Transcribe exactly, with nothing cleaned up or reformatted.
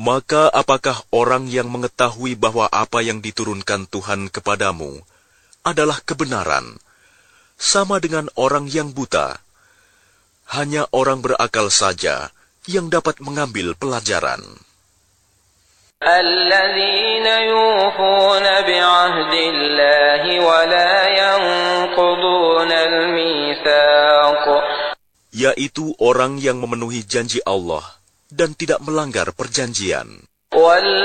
Maka apakah orang yang mengetahui bahwa apa yang diturunkan Tuhan kepadamu adalah kebenaran, sama dengan orang yang buta? Hanya orang berakal saja yang dapat mengambil pelajaran. الذين يوفون بعهد الله ولا ينقضون الميثاق, yaitu orang yang memenuhi janji Allah dan tidak melanggar perjanjian.